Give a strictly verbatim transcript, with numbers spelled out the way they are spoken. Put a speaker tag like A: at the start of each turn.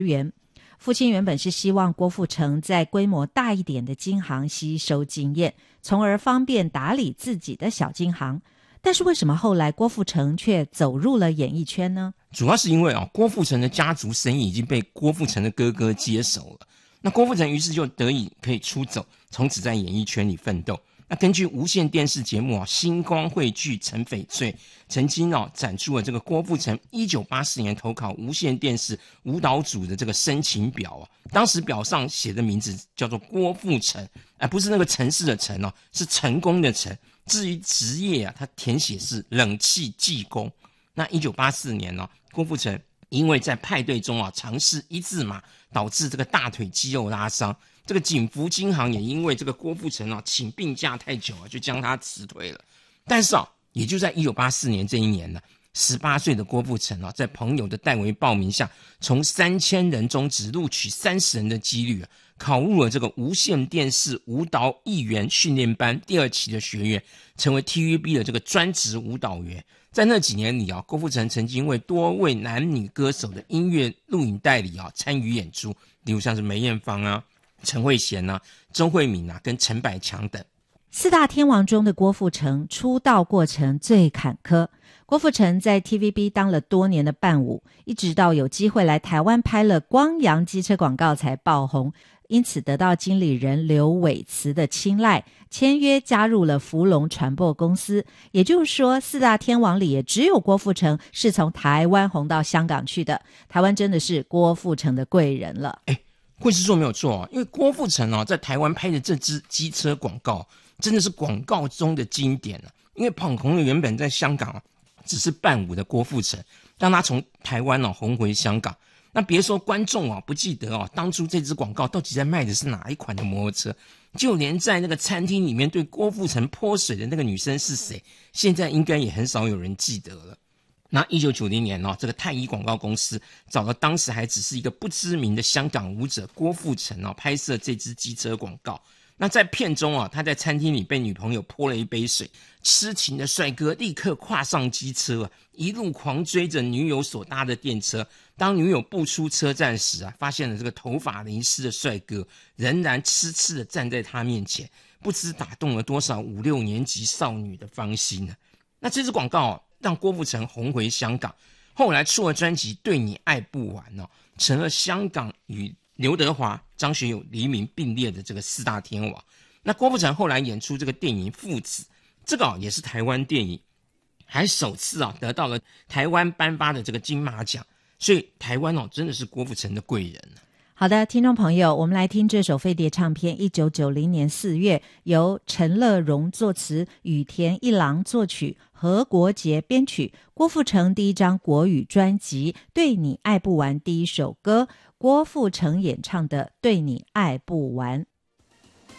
A: 元。父亲原本是希望郭富城在规模大一点的金行吸收经验，从而方便打理自己的小金行。但是为什么后来郭富城却走入了演艺圈呢？
B: 主要是因为、哦、郭富城的家族生意已经被郭富城的哥哥接手了，那郭富城于是就得以可以出走，从此在演艺圈里奋斗。那根据无线电视节目啊《星光汇聚陈翡翠》曾经哦展出了这个郭富城一九八四年投考无线电视舞蹈组的这个申请表啊，当时表上写的名字叫做郭富城，而不是那个城市的城哦，是成功的成。至于职业啊，他填写是冷气技工。那一九八四年呢、哦，郭富城因为在派对中啊尝试一字马，导致这个大腿肌肉拉伤。这个景福金行也因为这个郭富城啊请病假太久啊，就将他辞退了。但是啊，也就在一九八四年这一年呢，十八岁的郭富城啊，在朋友的代为报名下，从三千人中只录取三十人的几率啊，考入了这个无线电视舞蹈艺员训练班第二期的学院，成为 T V B 的这个专职舞蹈员。在那几年里啊，郭富城曾经为多位男女歌手的音乐录影带里啊参与演出，例如像是梅艳芳啊、陈慧娴啊、周慧敏啊跟陈百强等。
A: 四大天王中的郭富城出道过程最坎坷。郭富城在 T V B 当了多年的伴舞，一直到有机会来台湾拍了光阳机车广告才爆红，因此得到经理人刘伟慈的青睐，签约加入了福隆传播公司。也就是说，四大天王里也只有郭富城是从台湾红到香港去的。台湾真的是郭富城的贵人了。
B: 哎，惠师说没有错、哦、因为郭富城哦，在台湾拍的这支机车广告真的是广告中的经典了、啊。因为捧红了原本在香港、啊、只是伴舞的郭富城，让他从台湾、哦、红回香港。那别说观众、哦、不记得、哦、当初这支广告到底在卖的是哪一款的摩托车，就连在那个餐厅里面对郭富城泼水的那个女生是谁，现在应该也很少有人记得了。那一九九零年、哦、这个太一广告公司找了当时还只是一个不知名的香港舞者郭富城、哦、拍摄这支机车广告。那在片中、哦、他在餐厅里被女朋友泼了一杯水，痴情的帅哥立刻跨上机车、啊、一路狂追着女友所搭的电车。当女友步出车站时啊，发现了这个头发淋湿的帅哥仍然痴痴的站在他面前，不知打动了多少五六年级少女的芳心呢、啊。那这支广告、哦、让郭富城红回香港，后来出了专辑《对你爱不完》哦，成了香港与刘德华、张学友、黎明并列的这个四大天王。那郭富城后来演出这个电影《父子》，这个、哦、也是台湾电影，还首次啊得到了台湾颁发的这个金马奖。所以台湾哦真的是郭富城的贵人、啊、
A: 好的，听众朋友，我们来听这首飞碟唱片一九九零年四月由陈乐融作词，羽田一郎作曲，何国杰编曲，郭富城第一张国语专辑《对你爱不完》第一首歌，郭富城演唱的《对你爱不完》。